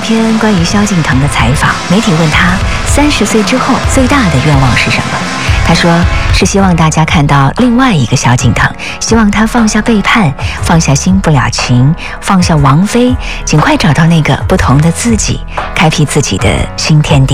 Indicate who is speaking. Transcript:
Speaker 1: 篇关于萧敬腾的采访，媒体问他30岁之后最大的愿望是什么？他说是希望大家看到另外一个萧敬腾，希望他放下背叛，放下新不了情，放下王菲，尽快找到那个不同的自己，开辟自己的新天地。